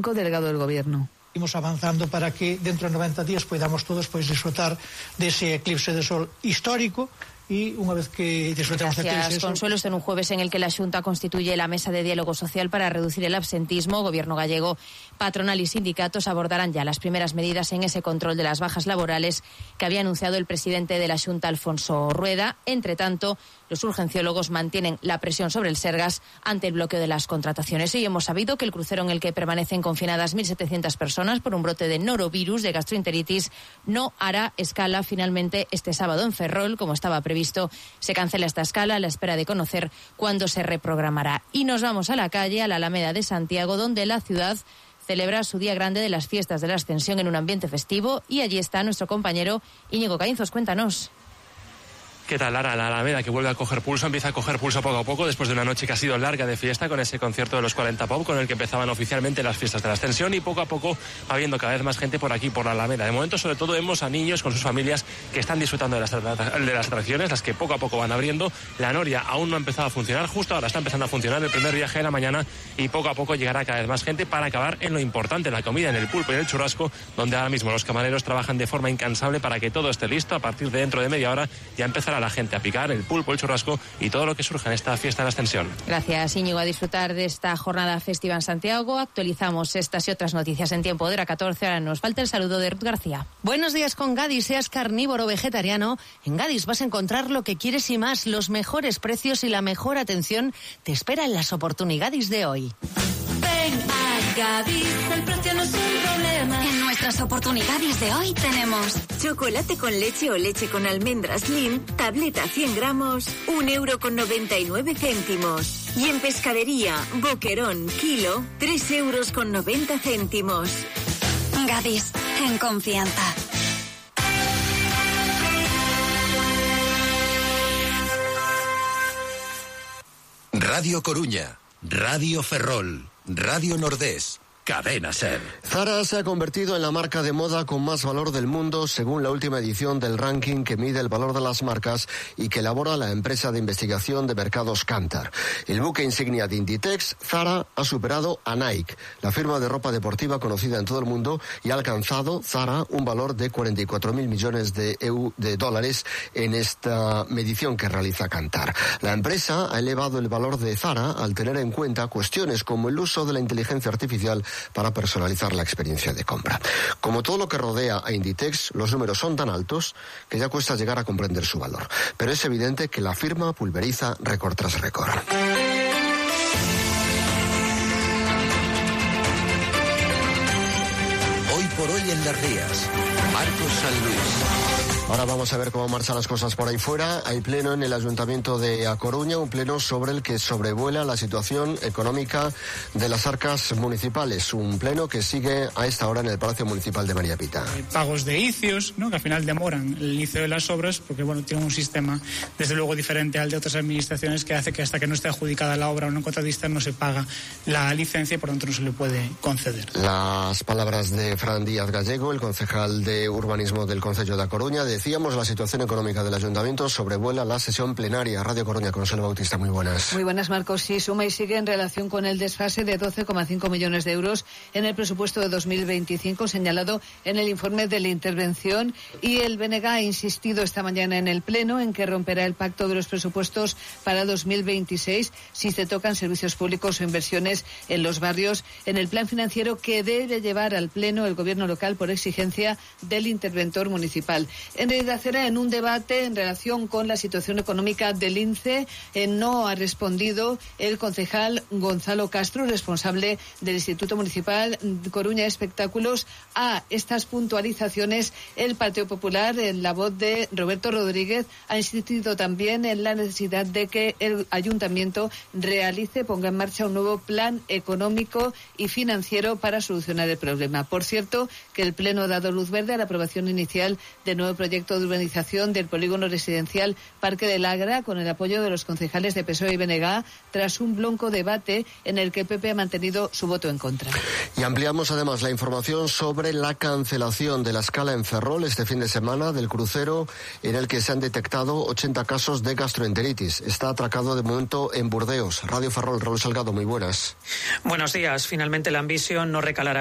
Delegado del Gobierno. Seguimos avanzando para que dentro de 90 días podamos todos disfrutar de ese eclipse de sol histórico. Y una vez que disfrutamos de Gracias, Consuelo. En un jueves en el que la Xunta constituye la mesa de diálogo social para reducir el absentismo, Gobierno gallego, patronal y sindicatos abordarán ya las primeras medidas en ese control de las bajas laborales que había anunciado el presidente de la Xunta, Alfonso Rueda. Entre tanto, los urgenciólogos mantienen la presión sobre el Sergas ante el bloqueo de las contrataciones. Hoy hemos sabido que el crucero en el que permanecen confinadas 1.700 personas por un brote de norovirus, de gastroenteritis, no hará escala finalmente este sábado en Ferrol, como estaba previsto. Se cancela esta escala a la espera de conocer cuándo se reprogramará. Y nos vamos a la calle, a la Alameda de Santiago, donde la ciudad celebra su día grande de las fiestas de la Ascensión en un ambiente festivo. Y allí está nuestro compañero Íñigo Caínzos. Cuéntanos. ¿Qué tal, Lara? La Alameda, que vuelve a coger pulso, empieza a coger pulso poco a poco después de una noche que ha sido larga de fiesta con ese concierto de los 40 Pop, con el que empezaban oficialmente las fiestas de la Ascensión, y poco a poco va habiendo cada vez más gente por aquí, por la Alameda. De momento, sobre todo, vemos a niños con sus familias que están disfrutando de las atracciones, las que poco a poco van abriendo. La Noria aún no ha empezado a funcionar, justo ahora está empezando a funcionar el primer viaje de la mañana, y poco a poco llegará cada vez más gente para acabar en lo importante, la comida, en el pulpo y en el churrasco, donde ahora mismo los camareros trabajan de forma incansable para que todo esté listo. A partir de dentro de media hora ya empezará la gente a picar el pulpo, el churrasco y todo lo que surja en esta fiesta de la Ascensión. Gracias, Íñigo. A disfrutar de esta jornada festiva en Santiago. Actualizamos estas y otras noticias en tiempo de la 14. Ahora nos falta el saludo de Ruth García. Buenos días con Gadis. Seas carnívoro o vegetariano, en Gadis vas a encontrar lo que quieres y más. Los mejores precios y la mejor atención te espera en las oportunidades de hoy. Ven a Gadis, el precio no es un problema. En nuestras oportunidades de hoy tenemos chocolate con leche o leche con almendras Slim, tableta 100 gramos, 1,99 €. Y en pescadería, boquerón, kilo, 3,90 €. Gadis, en confianza. Radio Coruña, Radio Ferrol, Radio Nordés, Cadena Ser. Zara se ha convertido en la marca de moda con más valor del mundo según la última edición del ranking que mide el valor de las marcas y que elabora la empresa de investigación de mercados Kantar. El buque insignia de Inditex, Zara, ha superado a Nike, la firma de ropa deportiva conocida en todo el mundo, y ha alcanzado Zara un valor de 44.000 millones de dólares en esta medición que realiza Kantar. La empresa ha elevado el valor de Zara al tener en cuenta cuestiones como el uso de la inteligencia artificial para personalizar la experiencia de compra. Como todo lo que rodea a Inditex, los números son tan altos que ya cuesta llegar a comprender su valor. Pero es evidente que la firma pulveriza récord tras récord. Hoy por hoy en Las Rías, Marcos San Luis. Ahora vamos a ver cómo marchan las cosas por ahí fuera. Hay pleno en el Ayuntamiento de A Coruña, un pleno sobre el que sobrevuela la situación económica de las arcas municipales. Un pleno que sigue a esta hora en el Palacio Municipal de María Pita. Pagos de ICIOs, ¿no?, que al final demoran el inicio de las obras porque, bueno, tienen un sistema desde luego diferente al de otras administraciones que hace que hasta que no esté adjudicada la obra o un contratista no se paga la licencia y por lo tanto no se le puede conceder. Las palabras de Fran Díaz Gallego, el concejal de Urbanismo del Concello de A Coruña. Decíamos, la situación económica del Ayuntamiento sobrevuela la sesión plenaria. Radio Coruña, Consuelo Bautista, muy buenas. Muy buenas, Marcos. Sí, suma y sigue en relación con el desfase de 12,5 millones de euros en el presupuesto de 2025, señalado en el informe de la intervención, y el BNG ha insistido esta mañana en el Pleno en que romperá el pacto de los presupuestos para 2026 si se tocan servicios públicos o inversiones en los barrios en el plan financiero que debe llevar al Pleno el Gobierno local por exigencia del interventor municipal. En realidad era en un debate en relación con la situación económica del INCE. No ha respondido el concejal Gonzalo Castro, responsable del Instituto Municipal Coruña Espectáculos, a estas puntualizaciones. El Partido Popular, en la voz de Roberto Rodríguez, ha insistido también en la necesidad de que el Ayuntamiento ponga en marcha un nuevo plan económico y financiero para solucionar el problema. Por cierto, que el Pleno ha dado luz verde a la aprobación inicial del nuevo proyecto de urbanización del polígono residencial Parque del Agra, con el apoyo de los concejales de PSOE y BNG, tras un bronco debate en el que PP ha mantenido su voto en contra. Y ampliamos además la información sobre la cancelación de la escala en Ferrol este fin de semana del crucero en el que se han detectado 80 casos de gastroenteritis. Está atracado de momento en Burdeos. Radio Ferrol, Raúl Salgado, muy buenas. Buenos días. Finalmente la Ambition no recalará